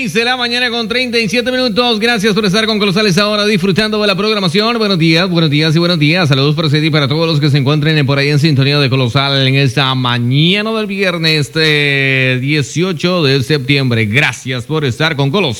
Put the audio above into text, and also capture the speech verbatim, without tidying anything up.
seis de la mañana con treinta y siete minutos. Gracias por estar con Colosales ahora disfrutando de la programación. Buenos días, buenos días y buenos días. Saludos para usted y para todos los que se encuentren por ahí en sintonía de Colosal en esta mañana del viernes este dieciocho de septiembre. Gracias por estar con Colosal.